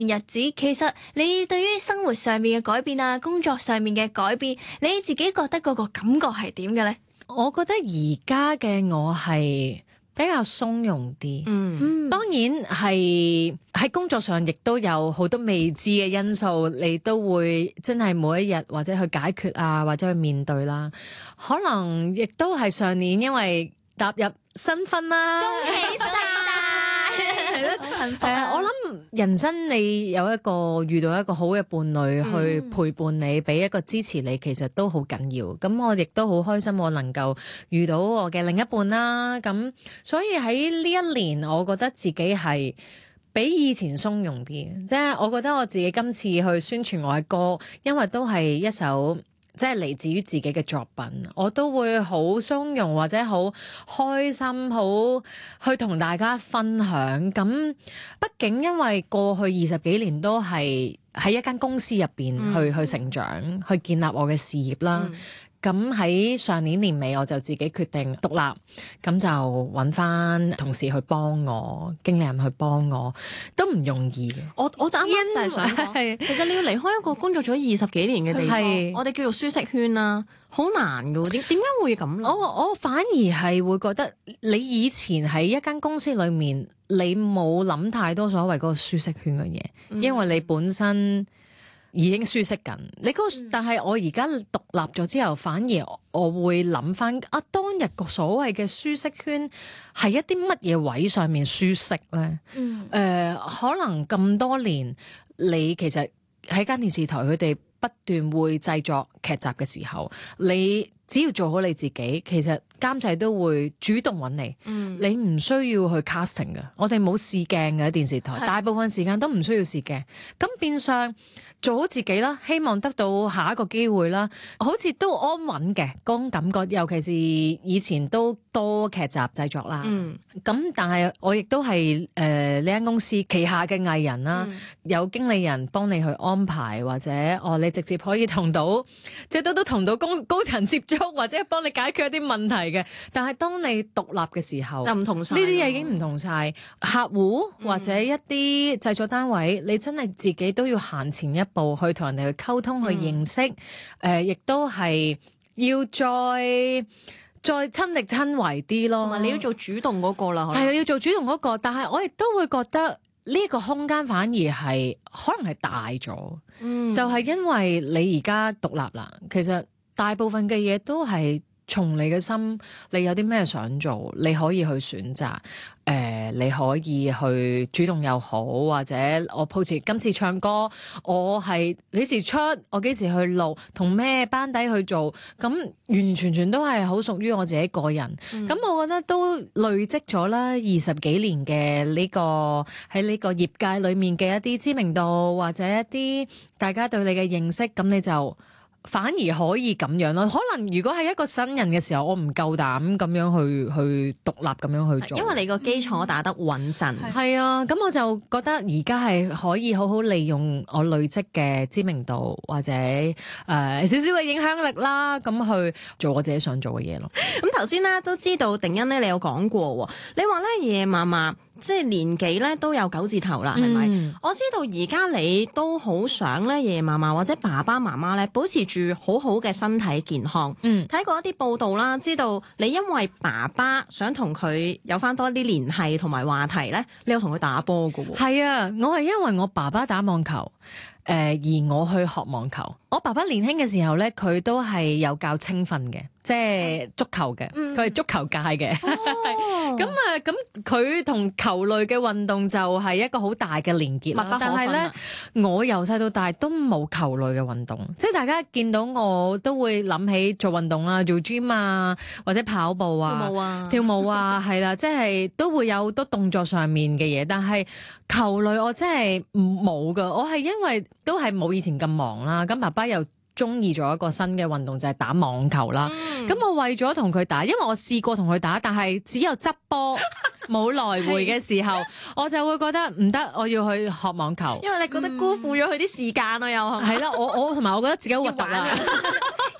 日子，其實你對於生活上面嘅改變啊，工作上面嘅改變，你自己覺得嗰個感覺係點嘅咧？ 我覺得而家嘅我係比較鬆容啲。當然係喺工作上亦都有好多未知嘅因素，你都會真係每一日或者去解決啊，或者去面對啦。可能亦都係上年因為踏入新婚啦， 恭喜晒！係咯，幸福啊！ 我諗人生你有遇到一個好嘅伴侶去陪伴你，俾一個支持你，其實都好緊要。咁我亦都好開心，我能夠遇到我嘅另一半啦。咁所以喺呢一年，我覺得自己係比以前鬆容啲。即係我覺得我自己今次去宣傳我嘅歌，因為都係一首即係嚟自於自己嘅作品，我都會好鬆容或者好開心，好去同大家分享。咁畢竟因為過去20幾年都係喺一間公司入邊去成長，去建立我嘅事業啦。咁喺上年年尾我就自己決定獨立，咁就揾翻同事去幫我，經理人去幫我，都唔容易嘅。 我啱啱就係想講，其實你要離開一個工作咗20幾年嘅地方，我哋叫做舒適圈啦，好難㗎喎。點解會咁咧？ 我反而係會覺得你以前喺一間公司裏面，你冇諗太多所謂嗰個舒適圈嘅嘢，因為你本身已經舒適緊，但係我而家獨立咗之後，反而我會諗翻當日個所謂嘅舒適圈係一啲乜嘢位上面舒適咧？可能咁多年，你其實喺間電視台，佢哋不斷會製作劇集嘅時候，你只要做好你自己，其實監製都會主動揾你，你唔需要去 casting 嘅。我哋冇試鏡嘅喺電視台，大部分時間都唔需要試鏡，咁變相做好自己啦，希望得到下一個機會啦，好似都安穩嘅嗰種感覺。尤其是以前都多劇集製作啦，咁但係我亦都係呢間公司旗下嘅藝人啦，有經理人幫你去安排，或者你直接可以同到即係都同到高層接觸，或者幫你解決一啲問題嘅。但係當你獨立嘅時候， 就唔同晒， 呢啲嘢已經唔同晒。客戶或者一啲製作單位，你真係自己都要行前一步去同人哋去溝通，去認識，亦都係要再親力親為啲咯。 同埋你要做主動嗰個啦， 係啊，要做主動嗰個。但係我亦都會覺得呢個空間反而係可能係大咗，就係因為你而家獨立啦，其實大部分嘅嘢都係從你嘅心，你有啲咩想做，你可以去選擇。你可以去主動又好，或者我好似今次唱歌，我係幾時出，我幾時去錄，同咩班底去做，咁完完全全都係好屬於我自己個人。咁我覺得都累積咗啦20幾年嘅呢個喺呢個業界裏面嘅一啲知名度，或者一啲大家對你嘅認識，咁你就反而可以咁樣咯。可能如果係一個新人嘅時候，我唔夠膽咁樣去獨立咁樣去做， 因為你個基礎打得穩陣。 係啊，咁我就覺得而家係可以好好利用我累積嘅知名度，或者少少嘅影響力啦，咁去做我自己想做嘅嘢咯。 咁頭先咧都知道定欣咧，你有講過，你話咧爺爺嫲嫲即係年紀咧都有9字頭啦，係咪？我知道而家你都好想咧爺爺嫲嫲或者爸爸媽媽咧保持住好好嘅身體健康。睇過一啲報道啦，知道你因為爸爸想同佢有翻多啲聯繫同埋話題咧，你有同佢打波㗎喎。 係啊，我係因為我爸爸打網球。而我去學網球。我爸爸年輕嘅時候咧，佢都係有教青訓嘅，即係足球嘅，佢係足球界嘅。咁咁佢同球類嘅運動就係一個好大嘅連結啦。但係咧，我由細到大都冇球類嘅運動，即係大家見到我都會諗起做運動啦，做 gym 啊，或者跑步啊，跳舞啊，係啦，即係都會有好多動作上面嘅嘢。但係球類我真係冇㗎，我係因為都係冇以前咁忙啦。咁爸爸又中意咗一個新嘅運動，就係打網球啦。咁我為咗同佢打，因為我試過同佢打，但係只有執波冇來回嘅時候，我就會覺得唔得，我要去學網球。 因為你覺得辜負咗佢啲時間啊，又係啦，我同埋我覺得自己好核突啦。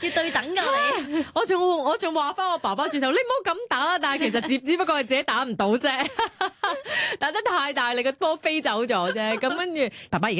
要對等㗎你。 我仲話翻我爸爸轉頭，你唔好咁打啊！但係其實只不過係自己打唔到啫，打得太大力個波飛走咗啫。咁跟住爸爸而家